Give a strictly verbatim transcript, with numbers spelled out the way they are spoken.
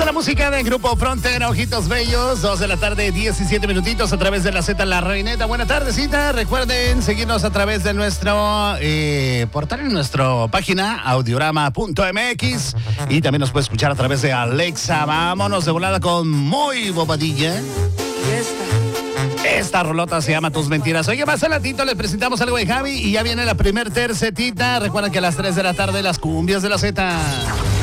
La música del Grupo Frontera, Ojitos Bellos, dos de la tarde, diecisiete minutitos a través de la Z La Reineta. Buena tardecita, recuerden seguirnos a través de nuestro eh, portal, en nuestra página audiorama punto m x, y también nos puede escuchar a través de Alexa. Vámonos de volada con Muy Bobadilla. Esta. Esta rolota se llama Tus Mentiras. Oye, más adelantito les presentamos algo de Javi y ya viene la primer tercetita. Recuerden que a las tres de la tarde las cumbias de la Z.